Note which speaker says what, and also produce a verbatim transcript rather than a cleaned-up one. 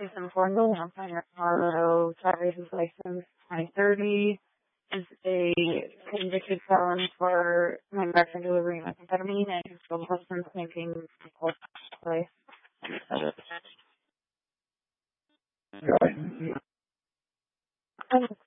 Speaker 1: Jason Fornville, I'm finding a Colorado driver's license twenty thirty. Is a convicted felon for manufacturing, delivering methamphetamine, and his license making place.
Speaker 2: Okay.